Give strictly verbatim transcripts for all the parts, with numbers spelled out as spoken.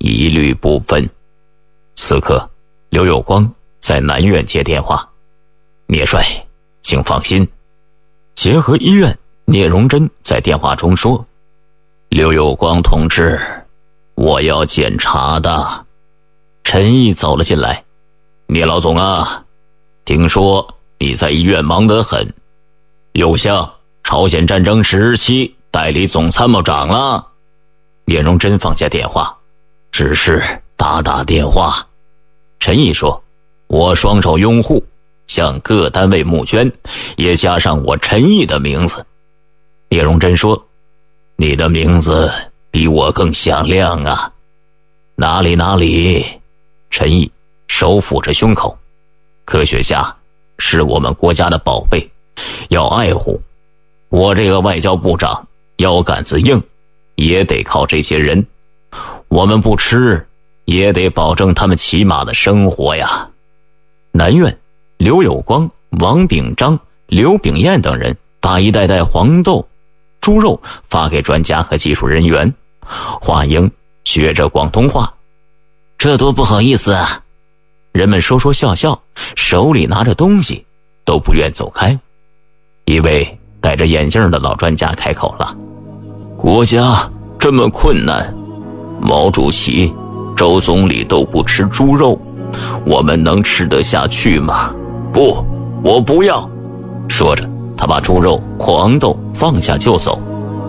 一律不分。此刻刘有光在南院接电话：聂帅，请放心。协和医院，聂荣臻在电话中说：刘有光同志，我要检查的。陈毅走了进来：聂老总啊，听说你在医院忙得很，有像朝鲜战争时期代理总参谋长了。聂荣臻放下电话：只是打打电话。陈毅说：我双手拥护，向各单位募捐，也加上我陈毅的名字。聂荣臻说：你的名字比我更响亮啊。哪里哪里。陈毅手抚着胸口：科学家是我们国家的宝贝，要爱护。我这个外交部长腰杆子硬，也得靠这些人，我们不吃也得保证他们起码的生活呀。南院，刘有光、王炳章、刘炳彦等人把一袋袋黄豆、猪肉发给专家和技术人员。华英学着广东话：这多不好意思啊。人们说说笑笑，手里拿着东西都不愿走开。一位戴着眼镜的老专家开口了：国家这么困难，毛主席、周总理都不吃猪肉，我们能吃得下去吗？不，我不要。说着他把猪肉、黄豆放下就走。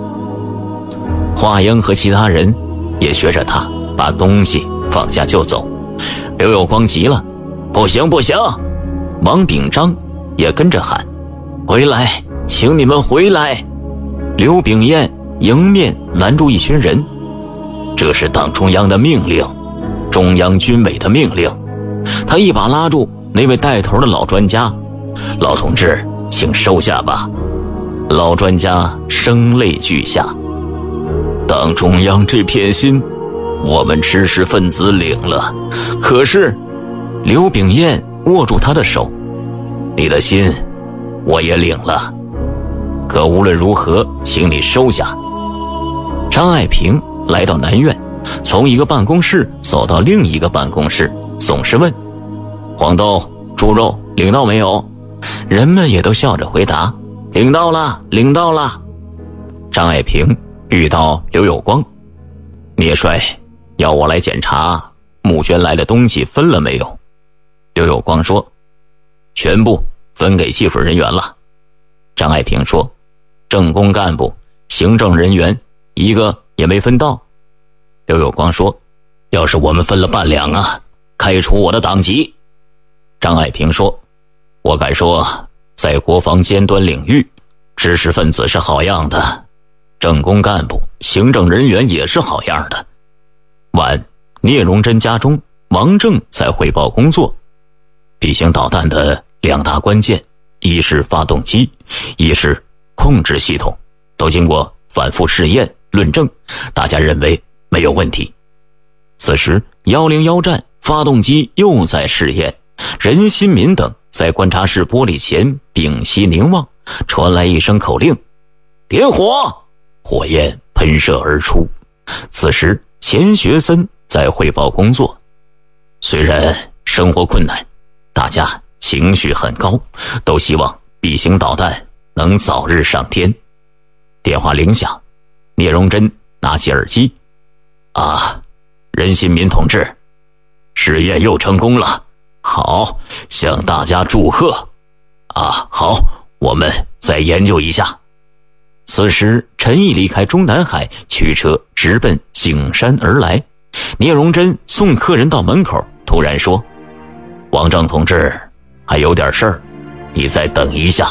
华英和其他人也学着他把东西放下就走。刘有光急了：不行不行！王炳章也跟着喊：回来，请你们回来！刘炳彦迎面拦住一群人：这是党中央的命令，中央军委的命令。他一把拉住那位带头的老专家：老同志，请收下吧。老专家声泪俱下：党中央这片心我们知识分子领了，可是刘炳彦握住他的手：你的心我也领了，可无论如何请你收下。张爱萍来到南院，从一个办公室走到另一个办公室，总是问：黄豆、猪肉领到没有？人们也都笑着回答：领到了，领到了。张爱萍遇到刘有光：聂帅要我来检查募捐来的东西分了没有。刘有光说：全部分给技术人员了。张爱萍说：政工干部、行政人员一个也没分到。刘有光说：要是我们分了半两啊，开除我的党籍。张爱萍说：我敢说，在国防尖端领域，知识分子是好样的，政工干部、行政人员也是好样的。晚，聂荣臻家中，王正在汇报工作。B型导弹的两大关键，一是发动机，一是控制系统，都经过反复试验论证，大家认为没有问题。此时一零一战发动机又在试验，任新民等在观察室玻璃前屏息凝望，传来一声口令：点火！火焰喷射而出。此时钱学森在汇报工作。虽然生活困难，大家情绪很高，都希望 B 型导弹能早日上天。电话铃响，聂荣臻拿起耳机：啊，任新民同志，试验又成功了，好，向大家祝贺。啊，好，我们再研究一下。此时陈毅离开中南海，驱车直奔景山而来。聂荣臻送客人到门口，突然说：王正同志，还有点事儿，你再等一下。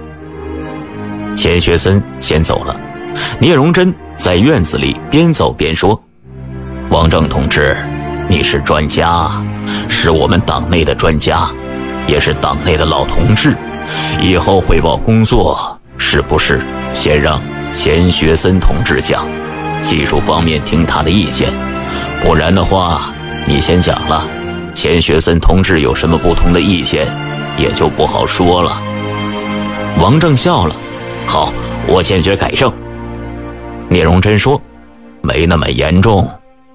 钱学森先走了，聂荣臻在院子里边走边说：王正同志，你是专家，是我们党内的专家，也是党内的老同志，以后汇报工作是不是先让钱学森同志讲，技术方面听他的意见，不然的话你先讲了，钱学森同志有什么不同的意见也就不好说了。王正笑了：好，我坚决改正。聂荣臻说：没那么严重，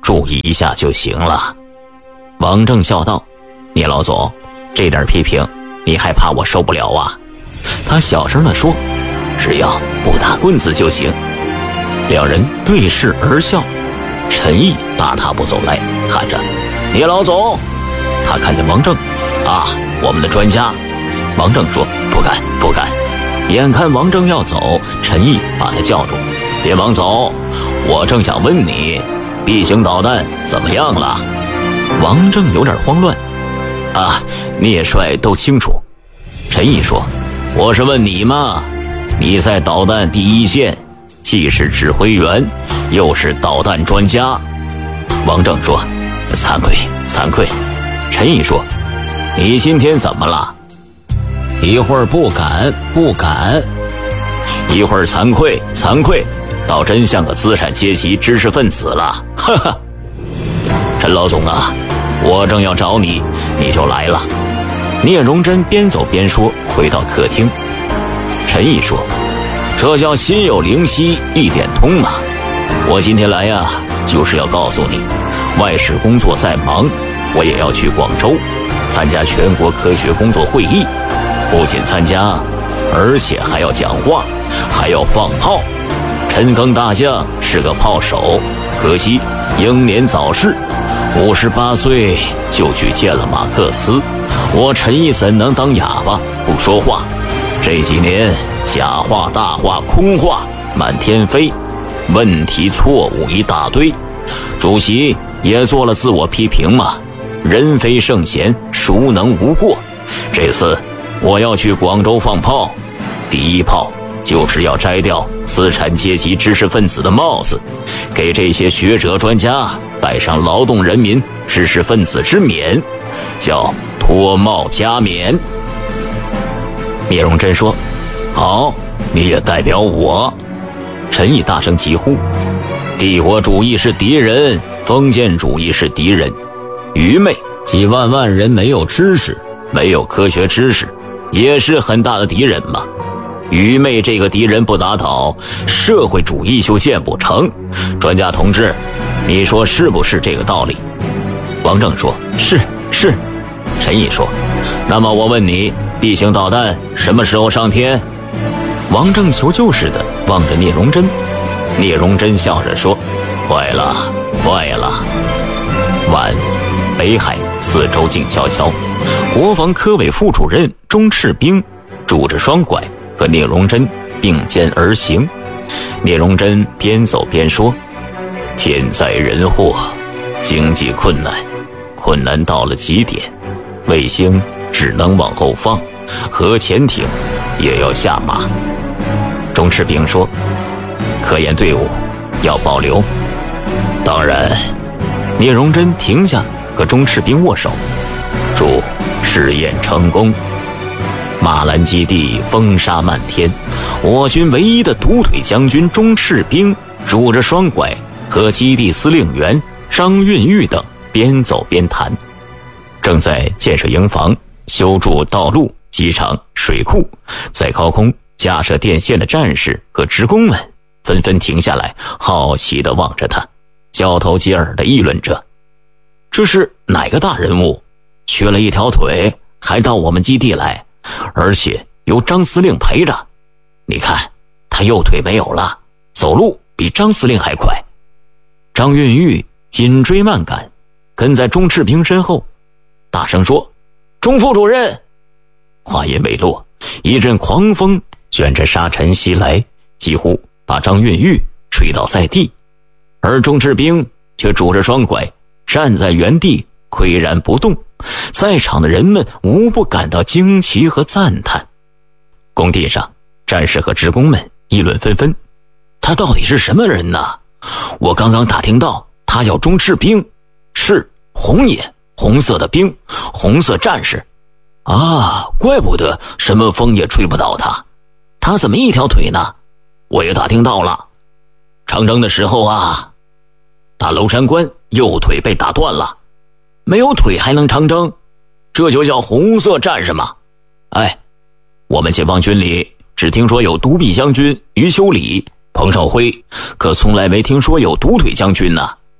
注意一下就行了。王正笑道：聂老总，这点批评你还怕我受不了啊？他小声地说：只要不打棍子就行。两人对视而笑。陈毅大踏步走来，喊着：聂老总！他看见王正：啊，我们的专家。王正说：不敢不敢。眼看王正要走，陈毅把他叫住：别忙走，我正想问你 B 型导弹怎么样了。王正有点慌乱：啊，聂帅都清楚。陈毅说：我是问你嘛，你在导弹第一线，既是指挥员又是导弹专家。王正说：惭愧惭愧。陈毅说：你今天怎么了？一会儿不敢不敢，一会儿惭愧惭愧，倒真像个资产阶级知识分子了，哈哈。陈老总啊，我正要找你，你就来了。聂荣臻边走边说，回到客厅。陈毅说：这叫心有灵犀一点通嘛。我今天来呀，就是要告诉你，外事工作再忙，我也要去广州参加全国科学工作会议。不仅参加，而且还要讲话，还要放炮。陈赓大将是个炮手，可惜英年早逝，五十八岁就去见了马克思。我陈毅怎能当哑巴不说话？这几年假话大话空话满天飞，问题错误一大堆。主席也做了自我批评嘛，人非圣贤，孰能无过？这次我要去广州放炮，第一炮就是要摘掉资产阶级知识分子的帽子，给这些学者专家戴上劳动人民知识分子之冕，叫脱帽加冕。聂荣臻说：好，你也代表我。陈毅大声疾呼：帝国主义是敌人，封建主义是敌人。愚昧，几万万人没有知识，没有科学知识，也是很大的敌人嘛。愚昧这个敌人不打倒，社会主义就建不成。专家同志，你说是不是这个道理？王正说：是是。陈毅说：那么我问你， B 型导弹什么时候上天？王正求救似的望着聂荣臻。聂荣臻笑着说：快了快了。晚，北海四周静悄悄，国防科委副主任钟赤兵拄着双拐和聂荣臻并肩而行。聂荣臻边走边说：天灾人祸，经济困难，困难到了极点，卫星只能往后放，核潜艇也要下马。钟赤兵说：科研队伍要保留。当然。聂荣臻停下和钟赤兵握手，祝试验成功。马兰基地风沙漫天，我军唯一的独腿将军钟赤兵拄着双拐和基地司令员张运玉等边走边谈。正在建设营房、修筑道路、机场、水库，在高空架设电线的战士和职工们纷纷停下来，好奇地望着他，交头接耳地议论着：这是哪个大人物？缺了一条腿还到我们基地来，而且由张司令陪着。你看他右腿没有了，走路比张司令还快。张运玉紧追慢赶，跟在钟赤兵身后，大声说：钟副主任！话音未落，一阵狂风卷着沙尘袭来，几乎把张运玉吹倒在地，而钟赤兵却拄着双拐站在原地岿然不动。在场的人们无不感到惊奇和赞叹。工地上，战士和职工们议论纷纷：他到底是什么人呢？我刚刚打听到他叫钟赤兵，是红眼红色的兵，红色战士啊，怪不得什么风也吹不倒他。他怎么一条腿呢？我也打听到了，长征的时候啊，打娄山关右腿被打断了，没有腿还能长征，这就叫红色战士嘛。哎，我们解放军里只听说有独臂将军余秋里、彭绍辉，可从来没听说有独腿将军呢。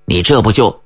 你这不就